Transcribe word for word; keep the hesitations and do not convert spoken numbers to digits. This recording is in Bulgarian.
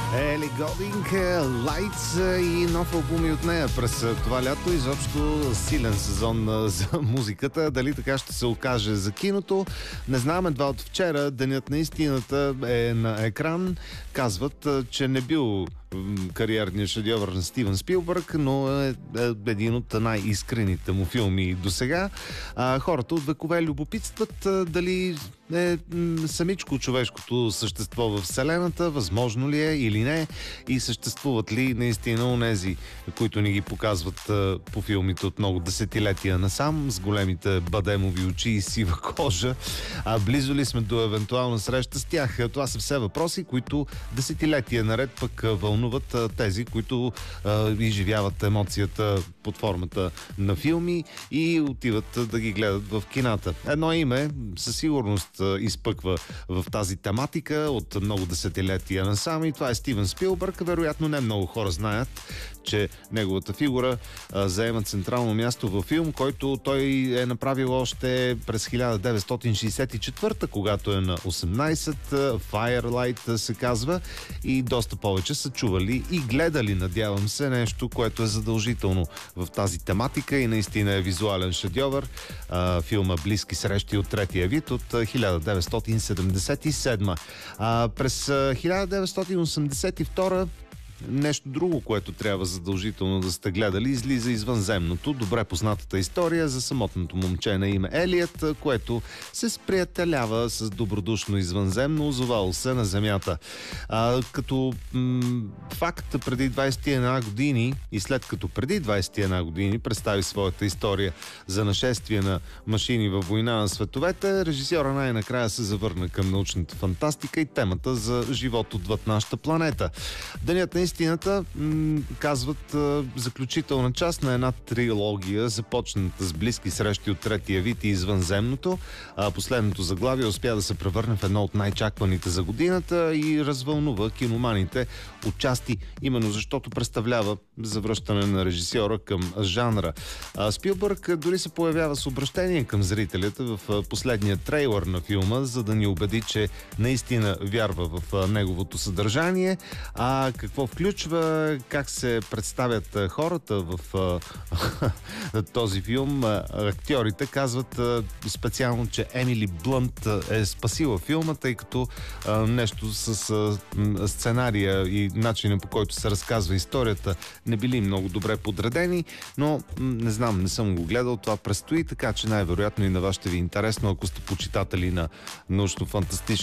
Ели Голдинг, Lights и нов албум и от нея през това лято. Изобщо силен сезон за музиката. Дали така ще се окаже за киното? Не знам, едва от вчера Денят на истината е на екран. Казват, че не бил кариерният шедьовър на Стивън Спилбърг, но е един от най-искрените му филми до сега. Хората от векове любопитстват дали е самичко човешкото същество в Вселената, възможно ли е или не, и съществуват ли наистина онези, които ни ги показват по филмите от много десетилетия насам, с големите бадемови очи и сива кожа. А близо ли сме до евентуална среща с тях? Това са все въпроси, които десетилетия наред пък вълнуват тези, които а, изживяват емоцията под формата на филми и отиват да ги гледат в кината. Едно име със сигурност изпъква в тази тематика от много десетилетия насам и това е Стивън Спилбърг. Вероятно не много хора знаят, че неговата фигура а, заема централно място във филм, който той е направил още през хиляда деветстотин шейсет и четвърта, когато е на осемнайсет. Firelight се казва, и доста повече са чували и гледали, надявам се, нещо, което е задължително в тази тематика и наистина е визуален шедьовър. А, филма Близки срещи от третия вид от хиляда деветстотин седемдесет и седма. А, през хиляда деветстотин осемдесет и втора нещо друго, което трябва задължително да сте гледали, излиза Извънземното, добре познатата история за самотното момче на име Елият, което се сприятелява с добродушно извънземно, озовало се на Земята. А, като м- факт, преди двайсет и една години и след като преди двайсет и една години представи своята история за нашествие на машини във война на световете, режисьора най-накрая се завърна към научната фантастика и темата за живот отвъд нашата планета. Денят на истината, м- казват, а, заключителна част на една трилогия, започната с Близки срещи от третия вид и Извънземното. А последното заглавие успя да се превърне в едно от най-чакваните за годината и развълнува киноманите отчасти, именно защото представлява завръщане на режисьора към жанра. А, Спилбърг дори се появява с обращение към зрителите в последния трейлър на филма, за да ни убеди, че наистина вярва в неговото съдържание. А какво включва, как се представят хората в този филм? Актьорите казват специално, че Емили Блънт е спасила филма, тъй като нещо с сценария и начина, по който се разказва историята, не били много добре подредени, но не знам, не съм го гледал, това предстои, така че най-вероятно и на вас ще ви е интересно, ако сте почитатели на научно-фантастични